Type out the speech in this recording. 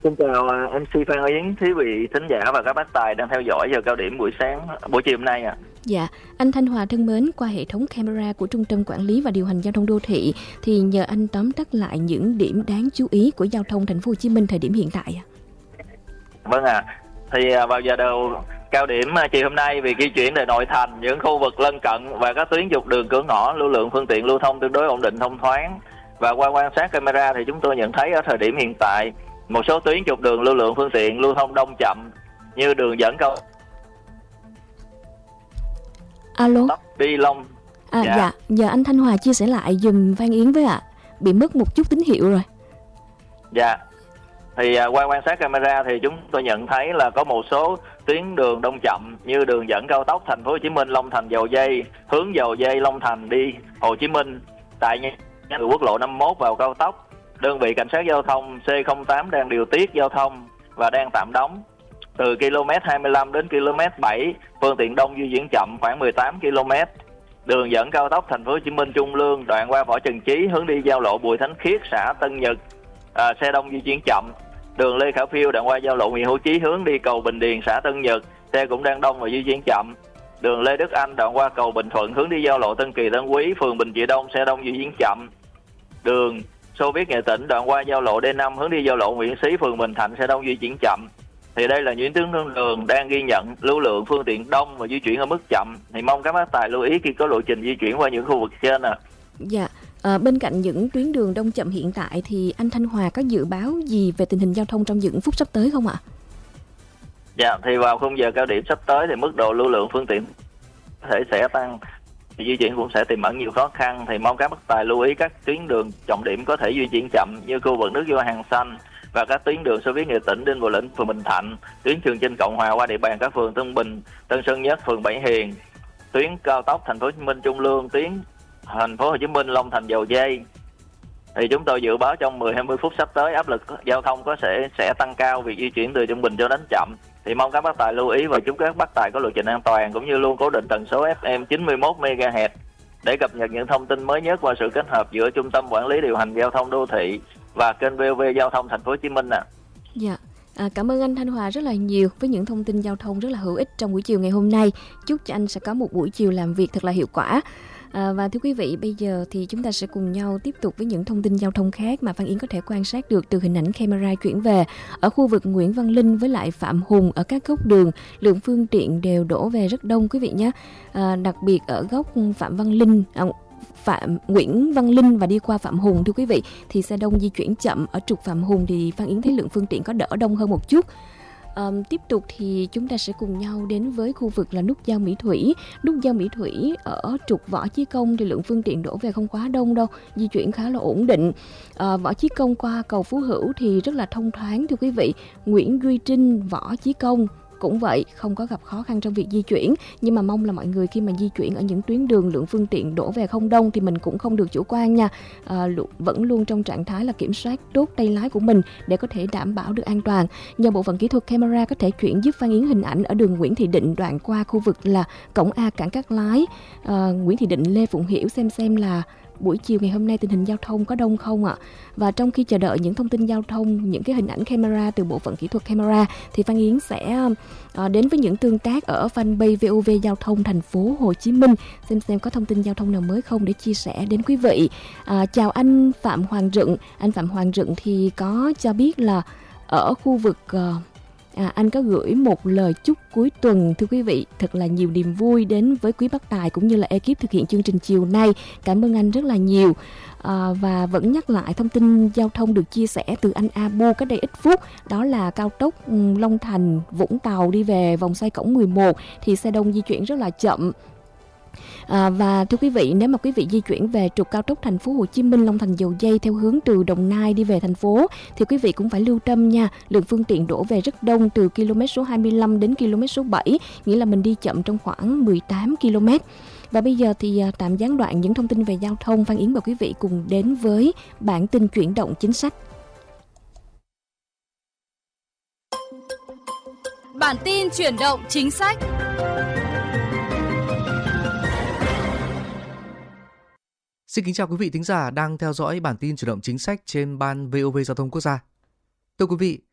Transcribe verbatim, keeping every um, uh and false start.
Xin chào uh, em xê Phan Yến, quý vị thính giả và các bác tài đang theo dõi giờ cao điểm buổi sáng, buổi chiều hôm nay ạ. À. Dạ, anh Thanh Hòa thân mến, qua hệ thống camera của Trung tâm Quản lý và Điều hành Giao thông Đô thị thì nhờ anh tóm tắt lại những điểm đáng chú ý của giao thông Thành phố Hồ Chí Minh thời điểm hiện tại ạ. Vâng ạ. À. Thì vào giờ đầu cao điểm chiều hôm nay, vì di chuyển từ nội thành, những khu vực lân cận và các tuyến trục đường cửa ngõ, lưu lượng phương tiện lưu thông tương đối ổn định thông thoáng. Và qua quan sát camera thì chúng tôi nhận thấy ở thời điểm hiện tại, một số tuyến trục đường lưu lượng phương tiện lưu thông đông chậm như đường dẫn cao Alo. đi Long. À dạ. dạ, nhờ anh Thanh Hòa chia sẻ lại dùm Phan Yến với ạ. À. Bị mất một chút tín hiệu rồi. Dạ. Thì uh, qua quan sát camera thì chúng tôi nhận thấy là có một số tuyến đường đông chậm như đường dẫn cao tốc Thành phố Hồ Chí Minh Long Thành Dầu Giây, hướng Dầu Giây Long Thành đi Hồ Chí Minh tại nhà quốc lộ năm mốt vào cao tốc. Đơn vị cảnh sát giao thông C không tám đang điều tiết giao thông và đang tạm đóng. Từ km hai mươi lăm đến km bảy, phương tiện đông di chuyển chậm khoảng mười tám ki lô mét. Đường dẫn cao tốc Thành phố Hồ Chí Minh Trung Lương đoạn qua Võ Trần Chí hướng đi giao lộ Bùi Thánh Khiết xã Tân Nhật, à, xe đông di chuyển chậm. Đường Lê Khả Phiêu đoạn qua giao lộ Nguyễn Hữu Chí hướng đi cầu Bình Điền xã Tân Nhật, xe cũng đang đông và di chuyển chậm. Đường Lê Đức Anh đoạn qua cầu Bình Thuận hướng đi giao lộ Tân Kỳ Tân Quý, phường Bình Trị Đông, xe đông di chuyển chậm. Đường Xô Viết Nghệ Tĩnh đoạn qua giao lộ D năm hướng đi giao lộ Nguyễn Xí, phường Bình Thạnh, xe đông di chuyển chậm. Thì đây là những tuyến đường đang ghi nhận lưu lượng phương tiện đông và di chuyển ở mức chậm. Thì mong các bác tài lưu ý khi có lộ trình di chuyển qua những khu vực trên à. Dạ, à, bên cạnh những tuyến đường đông chậm hiện tại thì anh Thanh Hòa có dự báo gì về tình hình giao thông trong những phút sắp tới không ạ? Dạ, thì vào khung giờ cao điểm sắp tới thì mức độ lưu lượng phương tiện có thể sẽ tăng, thì di chuyển cũng sẽ tiềm ẩn nhiều khó khăn. Thì mong các bác tài lưu ý các tuyến đường trọng điểm có thể di chuyển chậm như khu vực nút giao Hàng Xanh và các tuyến đường Xô Viết Nghệ Tĩnh, Đinh Bộ Lĩnh, phường Bình Thạnh, tuyến Trường Chinh Cộng Hòa qua địa bàn các phường Tân Bình, Tân Sơn Nhất, phường Bảy Hiền, tuyến cao tốc Thành phố Hồ Chí Minh Trung Lương, tuyến Thành phố Hồ Chí Minh Long Thành Dầu Giây. Thì chúng tôi dự báo trong mười đến hai mươi phút sắp tới áp lực giao thông có sẽ sẽ tăng cao, việc di chuyển từ trung bình cho đến chậm. Thì mong các bác tài lưu ý và chúc các bác tài có lộ trình an toàn, cũng như luôn cố định tần số ép em chín mươi mốt mê ga héc để cập nhật những thông tin mới nhất qua sự kết hợp giữa Trung tâm Quản lý Điều hành Giao thông Đô thị và kênh vê o vê Giao thông Thành phố Hồ Chí Minh ạ. À. Dạ. À, cảm ơn anh Thanh Hòa rất là nhiều với những thông tin giao thông rất là hữu ích trong buổi chiều ngày hôm nay. Chúc cho anh sẽ có một buổi chiều làm việc thật là hiệu quả. À, và thưa quý vị, bây giờ thì chúng ta sẽ cùng nhau tiếp tục với những thông tin giao thông khác mà Phan Yến có thể quan sát được từ hình ảnh camera chuyển về. Ở khu vực Nguyễn Văn Linh với lại Phạm Hùng, ở các góc đường, lượng phương tiện đều đổ về rất đông quý vị nhé. À, đặc biệt ở góc Phạm Văn Linh, à, Phạm Nguyễn Văn Linh và đi qua Phạm Hùng thưa quý vị, thì xe đông di chuyển chậm. Ở trục Phạm Hùng thì Phan Yến thấy lượng phương tiện có đỡ đông hơn một chút. Um, tiếp tục thì chúng ta sẽ cùng nhau đến với khu vực là nút giao Mỹ Thủy. Nút giao Mỹ Thủy ở trục Võ Chí Công thì lượng phương tiện đổ về không quá đông đâu, di chuyển khá là ổn định. uh, Võ Chí Công qua cầu Phú Hữu thì rất là thông thoáng thưa quý vị. Nguyễn Duy Trinh, Võ Chí Công cũng vậy, không có gặp khó khăn trong việc di chuyển. Nhưng mà mong là mọi người khi mà di chuyển ở những tuyến đường lượng phương tiện đổ về không đông thì mình cũng không được chủ quan nha. À, vẫn luôn trong trạng thái là kiểm soát tốt tay lái của mình để có thể đảm bảo được an toàn. Nhờ bộ phận kỹ thuật camera có thể chuyển giúp Phan Yến hình ảnh ở đường Nguyễn Thị Định đoạn qua khu vực là cổng A cảng Cát Lái, à, Nguyễn Thị Định, Lê Phụng Hiểu xem xem là buổi chiều ngày hôm nay tình hình giao thông có đông không ạ? À? Và trong khi chờ đợi những thông tin giao thông, những cái hình ảnh camera từ bộ phận kỹ thuật camera thì Phan Yến sẽ uh, đến với những tương tác ở fanpage vê o vê Giao thông Thành phố Hồ Chí Minh, xem xem có thông tin giao thông nào mới không để chia sẻ đến quý vị. Uh, chào anh Phạm Hoàng Rựng. Anh Phạm Hoàng Rựng thì có cho biết là ở khu vực uh, À, anh có gửi một lời chúc cuối tuần thưa quý vị thật là nhiều niềm vui đến với quý bác tài cũng như là ekip thực hiện chương trình chiều nay. Cảm ơn anh rất là nhiều. À, và vẫn nhắc lại thông tin giao thông được chia sẻ từ anh Abu cách đây ít phút, đó là cao tốc Long Thành Vũng Tàu đi về vòng xoay cổng mười một thì xe đông di chuyển rất là chậm. À, và thưa quý vị, nếu mà quý vị di chuyển về trục cao tốc Thành phố Hồ Chí Minh Long Thành Dầu Giây theo hướng từ Đồng Nai đi về thành phố thì quý vị cũng phải lưu tâm nha, lượng phương tiện đổ về rất đông từ km số hai mươi lăm đến km số bảy, nghĩa là mình đi chậm trong khoảng mười tám ki lô mét. Và bây giờ thì tạm gián đoạn những thông tin về giao thông, Phan Yến và quý vị cùng đến với bản tin chuyển động chính sách. Bản tin chuyển động chính sách. Xin kính chào quý vị thính giả đang theo dõi bản tin chuyển động chính sách trên ban vê o vê Giao thông Quốc gia. Thưa quý vị,